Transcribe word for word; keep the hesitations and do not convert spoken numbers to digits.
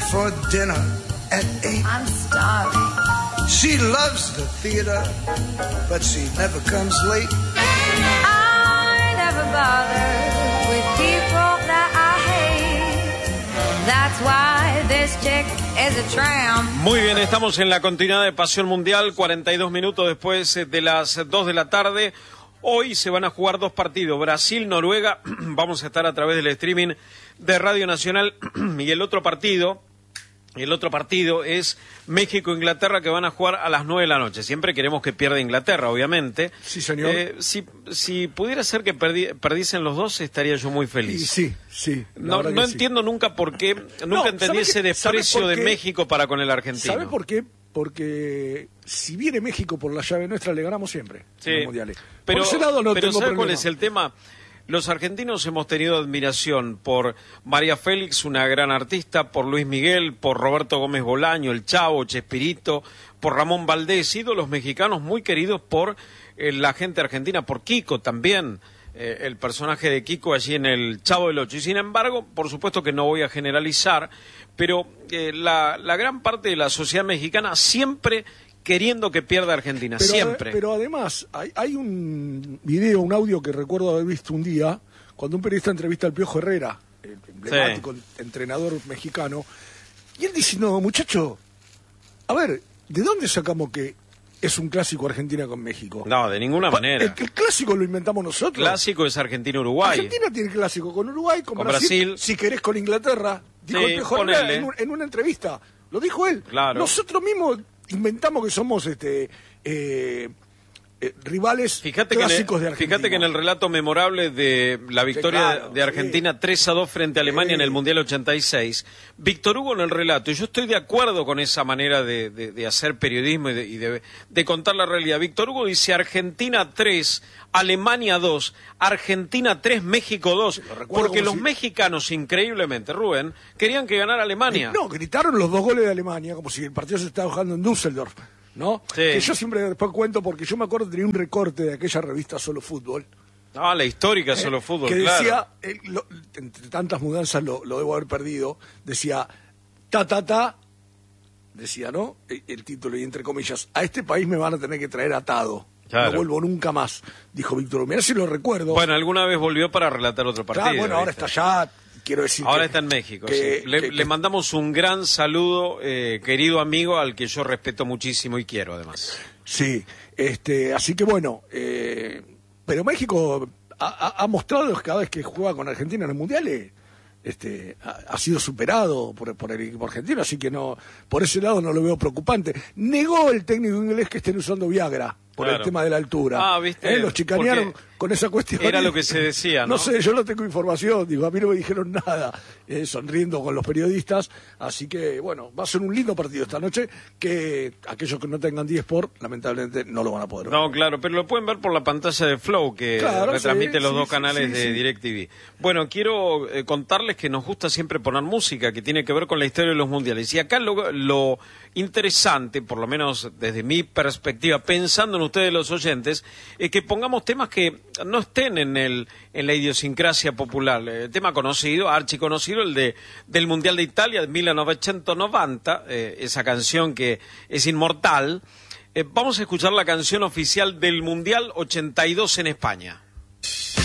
for dinner at eight. I'm starving. She loves the theater, but she never comes late. I never bother with people that I hate. That's why this chick is a tramp. Muy bien, estamos en la continuidad de Pasión Mundial, cuarenta y dos minutos después de las dos de la tarde. Hoy se van a jugar dos partidos, Brasil-Noruega, vamos a estar a través del streaming de Radio Nacional, y el otro partido... El otro partido es México-Inglaterra, que van a jugar a las nueve de la noche. Siempre queremos que pierda Inglaterra, obviamente. Sí, señor. Eh, si, si pudiera ser que perdi, perdiesen los dos, estaría yo muy feliz. Sí, sí. No, no entiendo sí. nunca por qué, nunca no, entendí ese desprecio de México para con el argentino. ¿Sabe por qué? Porque si viene México por la llave nuestra, le ganamos siempre sí. en los mundiales. Pero, por ese lado no pero tengo ¿sabe problema. cuál es el tema? Los argentinos hemos tenido admiración por María Félix, una gran artista, por Luis Miguel, por Roberto Gómez Bolaño, el Chavo, Chespirito, por Ramón Valdés, ídolos mexicanos muy queridos por eh, la gente argentina, por Kiko también, eh, el personaje de Kiko allí en el Chavo del Ocho. Y sin embargo, por supuesto que no voy a generalizar, pero eh, la, la gran parte de la sociedad mexicana siempre queriendo que pierda Argentina, pero, siempre. Pero además, hay, hay un video, un audio que recuerdo haber visto un día, cuando un periodista entrevista al Piojo Herrera, el emblemático sí. entrenador mexicano, y él dice, no, muchacho, a ver, ¿de dónde sacamos que es un clásico Argentina con México? No, de ninguna manera. El, el clásico lo inventamos nosotros. El clásico es Argentina-Uruguay. Argentina tiene clásico con Uruguay, con, con Brasil, Brasil, si querés con Inglaterra. Dijo sí, el Piojo Herrera en, un, en una entrevista. Lo dijo él. Claro. Nosotros mismos inventamos que somos este eh, eh, rivales fíjate clásicos que de el, Argentina. Fíjate que en el relato memorable de la victoria sí, claro, de Argentina sí. tres a dos frente a Alemania sí. en el Mundial ochenta y seis, Víctor Hugo en el relato, y yo estoy de acuerdo con esa manera de, de, de hacer periodismo y, de, y de, de contar la realidad. Víctor Hugo dice Argentina tres, Alemania dos, Argentina tres, México dos, porque los si... mexicanos, increíblemente, Rubén, querían que ganara Alemania. No, gritaron los dos goles de Alemania, como si el partido se estaba jugando en Düsseldorf, ¿no? Sí. Que yo siempre después cuento, porque yo me acuerdo tenía un recorte de aquella revista Solo Fútbol. Ah, la histórica Solo eh, Fútbol, que claro. decía, eh, lo, entre tantas mudanzas lo, lo debo haber perdido, decía, ta, ta, ta, decía, ¿no? El, el título, y entre comillas, a este país me van a tener que traer atado. Claro. No vuelvo nunca más, dijo Víctor. Mirá si lo recuerdo. Bueno, alguna vez volvió para relatar otro partido. Claro, bueno, ¿viste? ahora está allá, quiero decir. Ahora que, está en México, que, sí. Le, que, le que... mandamos un gran saludo, eh, querido amigo, al que yo respeto muchísimo y quiero, además. Sí, este, así que bueno, eh, pero México ha, ha mostrado que cada vez que juega con Argentina en los mundiales, este, ha, ha sido superado por, por el equipo argentino, así que no, por ese lado no lo veo preocupante. Negó el técnico inglés que estén usando Viagra por claro. el tema de la altura. Ah, ¿viste? ¿Eh? Los chicanearon con esa cuestión. Era lo que se decía, ¿no? No sé, yo no tengo información, digo, a mí no me dijeron nada, eh, sonriendo con los periodistas, así que, bueno, va a ser un lindo partido esta noche, que aquellos que no tengan D Sport, lamentablemente, no lo van a poder ver. No, claro, pero lo pueden ver por la pantalla de Flow, que claro, retransmite sí, los sí, dos canales sí, sí, de sí. DirecTV. Bueno, quiero eh, contarles que nos gusta siempre poner música que tiene que ver con la historia de los mundiales, y acá lo, lo interesante, por lo menos desde mi perspectiva, pensando en ustedes los oyentes, es que pongamos temas que no estén en el en la idiosincrasia popular. El tema conocido, archiconocido, el de del Mundial de Italia de mil novecientos noventa, eh, esa canción que es inmortal. Eh, vamos a escuchar la canción oficial del Mundial ochenta y dos en España.